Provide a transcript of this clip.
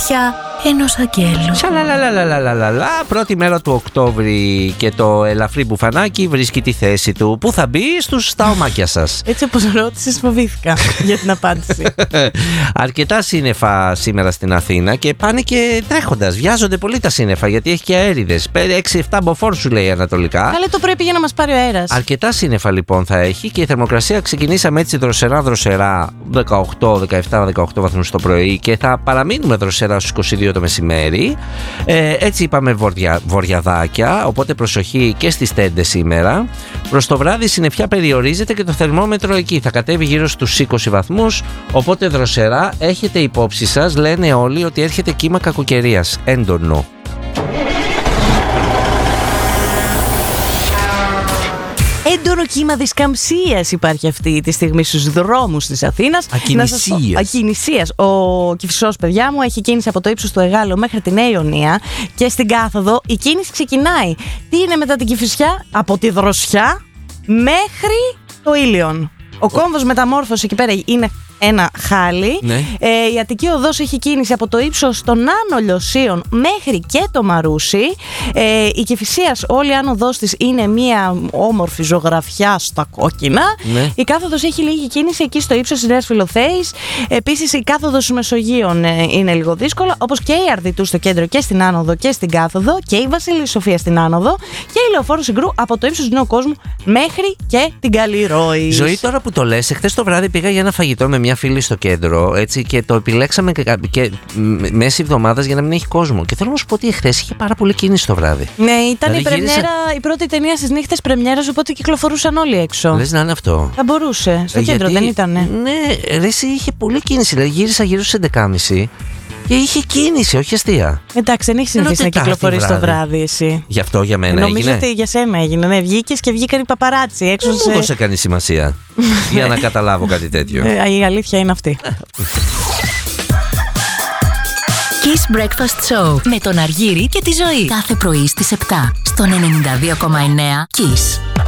σπαθιά ενός αγγέλου. Σαλαλαλαλαλαλαλα. Πρώτη μέρα του Οκτώβρη και το ελαφρύ μπουφανάκι βρίσκει τη θέση του. Πού θα μπει? Στους σταομάκια σας. Έτσι όπως ρώτησες, φοβήθηκα για την απάντηση. Αρκετά σύννεφα σήμερα στην Αθήνα και πάνε και τρέχοντας. Βιάζονται πολύ τα σύννεφα γιατί έχει και αέριδες. 6-7 μποφόρ σου λέει ανατολικά. Καλέ το πρέπει για να μας πάρει ο αέρας. Αρκετά σύννεφα λοιπόν θα έχει και η θερμοκρασία ξεκινήσαμε έτσι δροσερά 18 βαθμούς το πρωί και θα παραμείνουμε δροσερά στους 22 το μεσημέρι. Έτσι είπαμε βορειαδάκια, οπότε προσοχή και στις τέντες σήμερα. Προς το βράδυ η συννεφιά περιορίζεται και το θερμόμετρο εκεί θα κατέβει γύρω στους 20 βαθμούς, οπότε δροσερά έχετε υπόψη σας, λένε όλοι ότι έρχεται κύμα κακοκαιρίας, έντονο. Έντονο κύμα δισκαμψίας υπάρχει αυτή τη στιγμή στους δρόμους της Αθήνας. Ακινησίας. Ο Κηφισός, παιδιά μου, έχει κίνηση από το ύψος του Εγάλεου μέχρι τη Νέα Ιωνία και στην Κάθοδο η κίνηση ξεκινάει. Τι είναι μετά την Κηφισιά? Από τη Δροσιά μέχρι το Ήλιον. Ο κόμβος μεταμόρφωση εκεί πέρα είναι ένα χάλι. Ναι. Η Αττική Οδός έχει κίνηση από το ύψος των Άνω Λιωσίων μέχρι και το Μαρούσι. Η Κηφισίας, όλη η Άνω Οδός της είναι μια όμορφη ζωγραφιά στα κόκκινα. Ναι. Η Κάθοδος έχει λίγη κίνηση εκεί στο ύψος της Νέας Φιλοθέης. Επίσης η Κάθοδος Μεσογείων είναι λίγο δύσκολα, όπως και η Αρδιτού στο κέντρο και στην Άνοδο και στην Κάθοδο, και η Βασίλισσα Σοφία στην Άνοδο και η Λεωφόρο Συγκρού από το ύψος του Νέου Κόσμου μέχρι και την Καλλιρόη. Ζωή, τώρα που το λες, εχθές το βράδυ πήγα για ένα φαγητό με μια φίλη στο κέντρο, έτσι, και το επιλέξαμε και μέση εβδομάδας για να μην έχει κόσμο. Και θέλω να σου πω ότι εχθές είχε πάρα πολύ κίνηση το βράδυ. Ναι, ήταν δηλαδή η πρεμιέρα, η πρώτη ταινία στις νύχτες πρεμιέρας, οπότε κυκλοφορούσαν όλοι έξω. Λες να είναι αυτό? Θα μπορούσε. Στο κέντρο δεν ήτανε? Ναι, ρε, εσύ, είχε πολύ κίνηση. Δηλαδή γύρισα γύρω στις 11.30 και είχε κίνηση, όχι αστεία. Εντάξει, δεν έχει συνηθίσει να κυκλοφορείς το βράδυ εσύ. Γι' αυτό για μένα νομίζω έγινε. Ότι για σένα έγινε. Ναι, βγήκες και βγήκαν οι παπαράτσι έξω. Δεν μου έδωσε κανεί σημασία για να καταλάβω κάτι τέτοιο. Η αλήθεια είναι αυτή. Kiss Breakfast Show με τον Αργύρη και τη Ζωή. Κάθε πρωί στις 7 στον 92,9 Kiss.